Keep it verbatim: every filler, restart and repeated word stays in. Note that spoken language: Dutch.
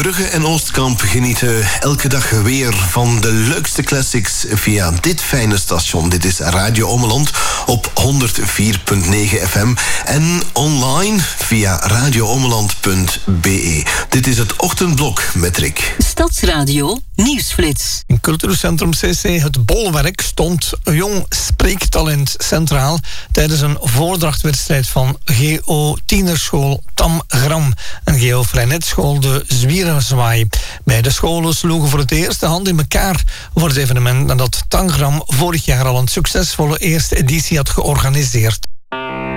Brugge en Oostkamp genieten elke dag weer van de leukste classics via dit fijne station. Dit is Radio Ommeland op honderd vier komma negen F M en online via radio ommeland punt b e. Dit is het ochtendblok met Rick. Stadsradio Nieuwsflits. In Cultuurcentrum C C Het Bolwerk stond jong spreektalent centraal tijdens een voordrachtwedstrijd van G O Tienerschool Tam Gram en G O Vrijnetschool De Zwiererzwaai. Beide scholen sloegen voor het eerst de hand in elkaar voor het evenement nadat Tangram vorig jaar al een succesvolle eerste editie had georganiseerd.